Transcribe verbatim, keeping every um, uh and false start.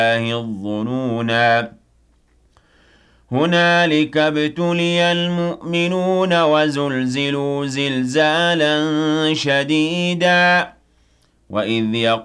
الظنونا هنالك ابتلي المؤمنون وزلزلوا زلزالا شديدا وإذ يقول